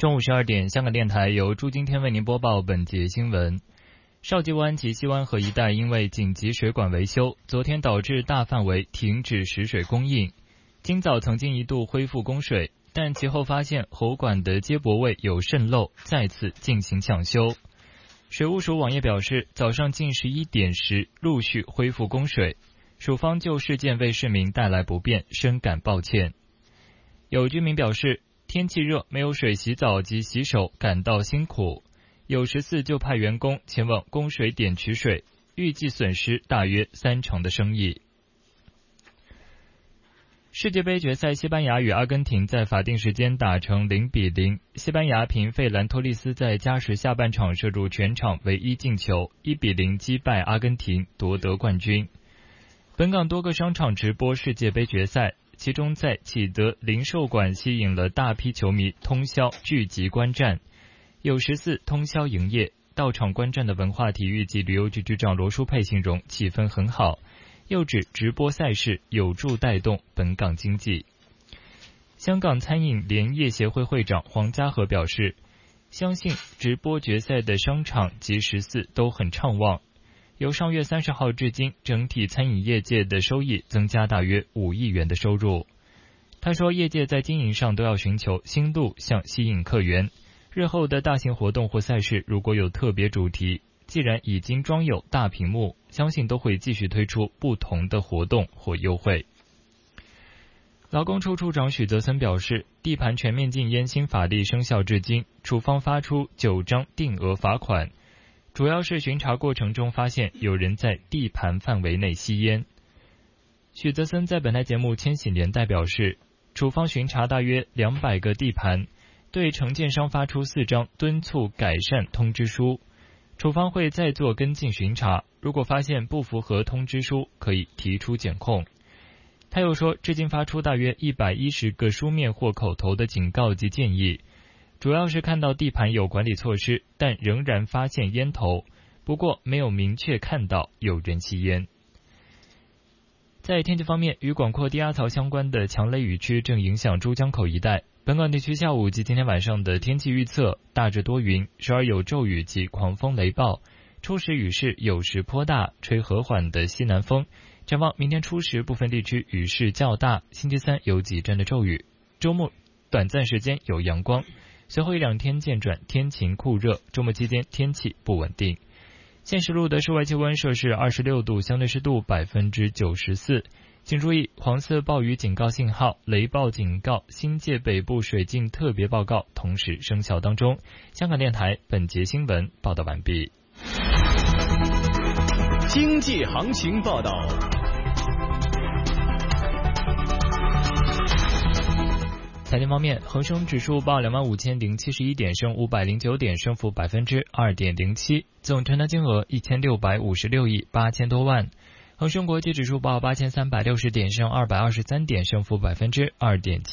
中午12点，香港电台由朱今天为您播报本节新闻。邵济湾及西湾河一带因为紧急水管维修，昨天导致大范围停止食水供应。今早曾经一度恢复供水，但其后发现喉管的接驳位有渗漏，再次进行抢修。水务署网页表示，早上近11点时陆续恢复供水，署方就事件为市民带来不便深感抱歉。有居民表示，天气热，没有水洗澡及洗手，感到辛苦。有14就派员工前往供水点取水，预计损失大约30%的生意。世界杯决赛，西班牙与阿根廷在法定时间打成0-0，西班牙凭费兰托利斯在加时下半场射入全场唯一进球，1-0击败阿根廷，夺得冠军。本港多个商场直播世界杯决赛，其中在启德零售馆吸引了大批球迷通宵聚集观战，有14通宵营业。到场观战的文化体育及旅游局局长罗淑佩形容气氛很好，又指直播赛事有助带动本港经济。香港餐饮联业协会会长黄家和表示，相信直播决赛的商场及14都很畅旺。由上月30号至今，整体餐饮业界的收益增加大约5亿元的收入。他说，业界在经营上都要寻求新路向吸引客源。日后的大型活动或赛事如果有特别主题，既然已经装有大屏幕，相信都会继续推出不同的活动或优惠。劳工处处长许泽森表示，地盘全面禁烟新法例生效至今，处方发出9张定额罚款，主要是巡查过程中发现有人在地盘范围内吸烟。许泽森在本台节目《千禧年代》表示，处方巡查大约200个地盘，对承建商发出4张敦促改善通知书，处方会再做跟进巡查，如果发现不符合通知书，可以提出检控。他又说，至今发出大约110个书面或口头的警告及建议，主要是看到地盘有管理措施，但仍然发现烟头，不过没有明确看到有人吸烟。在天气方面，与广阔低压槽相关的强雷雨区正影响珠江口一带。本港地区下午及今天晚上的天气预测，大致多云，时而有骤雨及狂风雷暴，初时雨势有时颇大，吹和缓的西南风。展望明天初时部分地区雨势较大，星期三有几阵的骤雨，周末短暂时间有阳光，随后1-2天渐转天晴酷热，周末期间天气不稳定。现时录的室外气温摄氏26度，相对湿度94%。请注意，黄色暴雨警告信号、雷暴警告、新界北部水浸特别报告同时生效当中。香港电台本节新闻报道完毕。 经济行情报道。 财经方面，恒生指数报25,071点，升509点，升幅2.07%，总成交金额1656亿8千多万。恒生国际指数报8360点，升223点，升幅2.7%。